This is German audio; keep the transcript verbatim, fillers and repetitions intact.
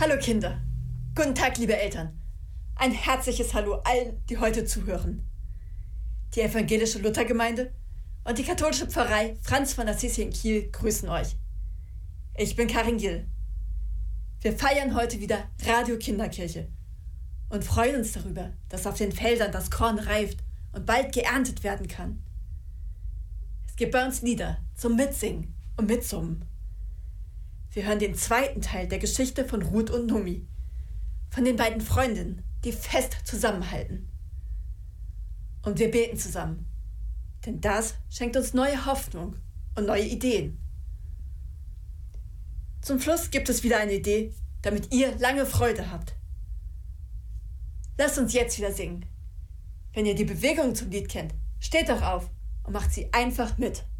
Hallo Kinder, guten Tag liebe Eltern. Ein herzliches Hallo allen, die heute zuhören. Die evangelische Luthergemeinde und die katholische Pfarrei Franz von Assisi in Kiel grüßen euch. Ich bin Karin Gill. Wir feiern heute wieder Radio Kinderkirche und freuen uns darüber, dass auf den Feldern das Korn reift und bald geerntet werden kann. Es gibt bei uns Lieder zum Mitsingen und Mitsummen. Wir hören den zweiten Teil der Geschichte von Ruth und Nomi, von den beiden Freundinnen, die fest zusammenhalten. Und wir beten zusammen, denn das schenkt uns neue Hoffnung und neue Ideen. Zum Schluss gibt es wieder eine Idee, damit ihr lange Freude habt. Lasst uns jetzt wieder singen. Wenn ihr die Bewegung zum Lied kennt, steht doch auf und macht sie einfach mit.